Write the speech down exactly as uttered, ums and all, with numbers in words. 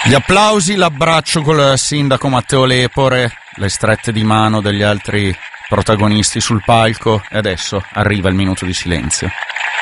Gli applausi, l'abbraccio col sindaco Matteo Lepore, le strette di mano degli altri protagonisti sul palco, e adesso arriva il minuto di silenzio.